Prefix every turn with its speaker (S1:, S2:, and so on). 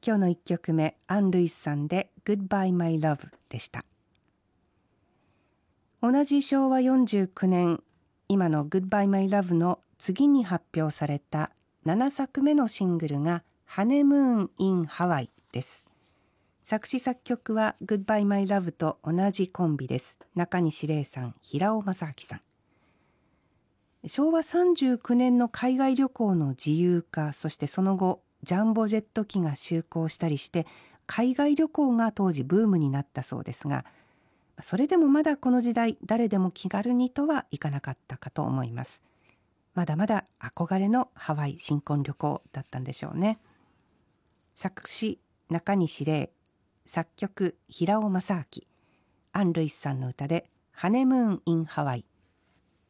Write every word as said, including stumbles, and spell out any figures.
S1: 今日のいっきょくめ、アン・ルイスさんで Goodbye My Love でした。同じしょうわよんじゅうきゅうねん、今の Goodbye My Love の次に発表されたななさくめのシングルがハネムーン・イン・ハワイです。作詞作曲は Goodbye My Love と同じコンビです。中西礼さん、平尾正明さん。しょうわさんじゅうきゅうねんの海外旅行の自由化、そしてその後ジャンボジェット機が就航したりして海外旅行が当時ブームになったそうですが、それでもまだこの時代誰でも気軽にとはいかなかったかと思います。まだまだ憧れのハワイ新婚旅行だったんでしょうね。作詞中西礼、作曲平尾正明、アン・ルイスさんの歌でハネムーン・イン・ハワイ。